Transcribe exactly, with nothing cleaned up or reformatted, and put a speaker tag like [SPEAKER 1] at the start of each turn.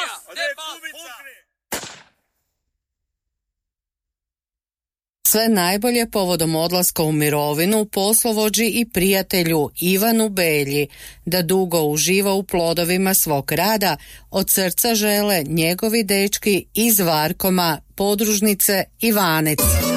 [SPEAKER 1] Sve najbolje povodom odlaska u mirovinu poslovođi i prijatelju Ivanu Belji, da dugo uživa u plodovima svog rada, od srca žele njegovi dečki iz Varkoma, podružnice Ivanec.